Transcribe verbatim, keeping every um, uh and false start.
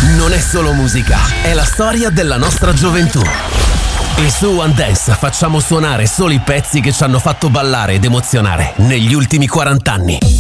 non è solo musica, è la storia della nostra gioventù. E su One Dance facciamo suonare solo i pezzi che ci hanno fatto ballare ed emozionare negli ultimi quaranta anni.